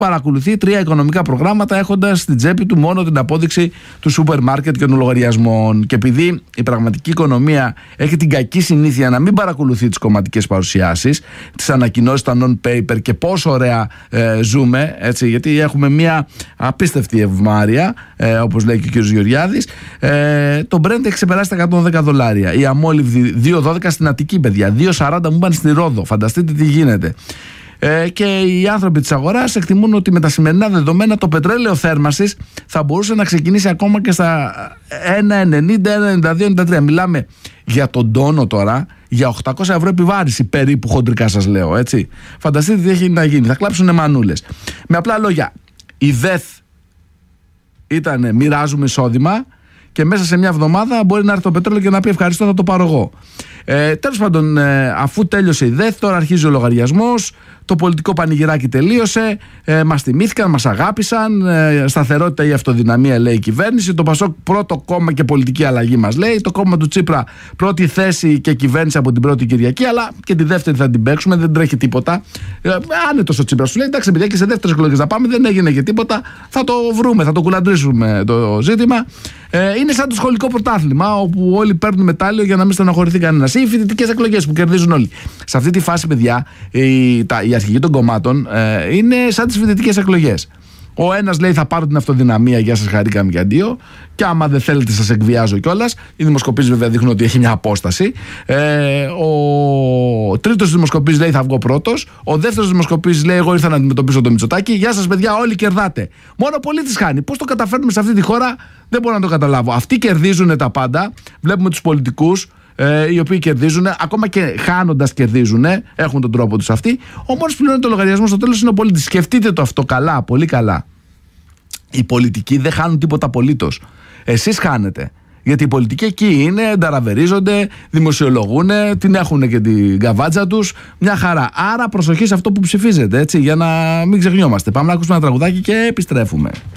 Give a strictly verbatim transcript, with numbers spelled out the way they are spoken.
παρακολουθεί τρία οικονομικά προγράμματα έχοντας στην τσέπη του μόνο την απόδειξη του σούπερ μάρκετ και των λογαριασμών. Και επειδή η πραγματική οικονομία έχει την κακή συνήθεια να μην παρακολουθεί τις κομματικές παρουσιάσεις, τις ανακοινώσεις, τα non-paper και πόσο ωραία ε, ζούμε, έτσι, γιατί έχουμε μια απίστευτη ευμάρεια, ε, όπως λέει και ο κ. Γεωργιάδης, ε, το Brent έχει ξεπεράσει τα εκατόν δέκα δολάρια. Η αμόλυβδη δύο δώδεκα στην Αττική, παιδιά, δύο σαράντα μου είπαν στη Ρόδο. Φανταστείτε τι γίνεται. Ε, και οι άνθρωποι της αγοράς εκτιμούν ότι με τα σημερινά δεδομένα το πετρέλαιο θέρμανσης θα μπορούσε να ξεκινήσει ακόμα και στα ένα ενενήντα, ένα ενενήντα δύο, ενενήντα τρία. Μιλάμε για τον τόνο τώρα, για οκτακόσια ευρώ επιβάρηση περίπου, χοντρικά σας λέω, έτσι. Φανταστείτε τι έχει να γίνει, θα κλάψουν μανούλες. Με απλά λόγια, η ΔΕΘ ήταν μοιράζουμε εισόδημα και μέσα σε μια εβδομάδα μπορεί να έρθει το πετρέλαιο και να πει ευχαριστώ, θα το πάρω εγώ. Ε, τέλος πάντων, ε, αφού τέλειωσε η ΔΕΘ, τώρα αρχίζει ο λογαριασμός. Το πολιτικό πανηγυράκι τελείωσε. Ε, μας τιμήθηκαν, μας αγάπησαν. Ε, σταθερότητα ή αυτοδυναμία, λέει η κυβέρνηση. Το Πασόκ πρώτο κόμμα και πολιτική αλλαγή, μας λέει. Το κόμμα του Τσίπρα πρώτη θέση και κυβέρνηση από την πρώτη Κυριακή. Αλλά και τη δεύτερη θα την παίξουμε, δεν τρέχει τίποτα. Ε, άνετος ο Τσίπρας σου λέει: εντάξει, παιδιά, και σε δεύτερες εκλογές να πάμε, δεν έγινε και τίποτα. Θα το βρούμε, θα το κουλαντρήσουμε το ζήτημα. Ε, είναι σαν το σχολικό πρωτάθλημα, όπου όλοι παίρνουν μετάλλιο για να μην στεναχωρηθεί κανένας. Ή οι φοιτητικές εκλογές που κερδίζουν όλοι. Σε αυτή τη φάση, παιδιά, οι, τα, οι αρχηγοί των κομμάτων ε, είναι σαν τις φοιτητικές εκλογές. Ο ένας λέει θα πάρω την αυτοδυναμία, γεια σας, χαρήκαμε και αντίο. Και άμα δεν θέλετε, σας εκβιάζω κιόλας. Οι δημοσκοπήσεις βέβαια δείχνουν ότι έχει μια απόσταση. Ε, ο τρίτος δημοσκοπής λέει θα βγω πρώτος. Ο δεύτερος δημοσκοπής λέει εγώ ήρθα να αντιμετωπίσω το Μητσοτάκη. Γεια σας, παιδιά, όλοι κερδάτε. Μόνο ο πολίτης χάνει. Πώς το καταφέρνουμε σε αυτή τη χώρα, δεν μπορώ να το καταλάβω. Αυτοί κερδίζουν τα πάντα. Βλέπουμε τους πολιτικούς. Ε, οι οποίοι κερδίζουν, ακόμα και χάνοντας κερδίζουν, έχουν τον τρόπο τους αυτοί. Ο μόνος που πληρώνει το λογαριασμό στο τέλος είναι ο πολίτης. Σκεφτείτε το αυτό καλά, πολύ καλά. Οι πολιτικοί δεν χάνουν τίποτα απολύτως. Εσείς χάνετε. Γιατί οι πολιτικοί εκεί είναι, νταραβερίζονται, δημοσιολογούν, την έχουν και την καβάτσα τους. Μια χαρά. Άρα προσοχή σε αυτό που ψηφίζετε, έτσι, για να μην ξεχνιόμαστε. Πάμε να ακούσουμε ένα τραγουδάκι και επιστρέφουμε.